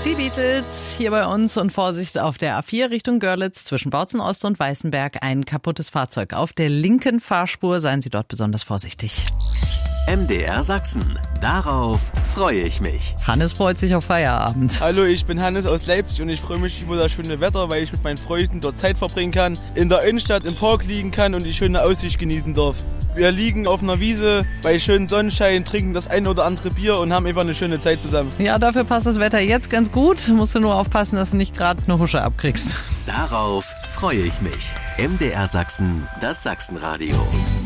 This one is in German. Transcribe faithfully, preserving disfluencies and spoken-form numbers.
Die Beatles hier bei uns und Vorsicht auf der A vier Richtung Görlitz zwischen Bautzen Ost und Weißenberg. Ein kaputtes Fahrzeug auf der linken Fahrspur. Seien Sie dort besonders vorsichtig. M D R Sachsen. Darauf freue ich mich. Hannes freut sich auf Feierabend. Hallo, ich bin Hannes aus Leipzig und ich freue mich über das schöne Wetter, weil ich mit meinen Freunden dort Zeit verbringen kann, in der Innenstadt im Park liegen kann und die schöne Aussicht genießen darf. Wir liegen auf einer Wiese bei schönem Sonnenschein, trinken das ein oder andere Bier und haben einfach eine schöne Zeit zusammen. Ja, dafür passt das Wetter jetzt ganz gut. Musst du nur aufpassen, dass du nicht gerade eine Husche abkriegst. Darauf freue ich mich. M D R Sachsen, das Sachsenradio.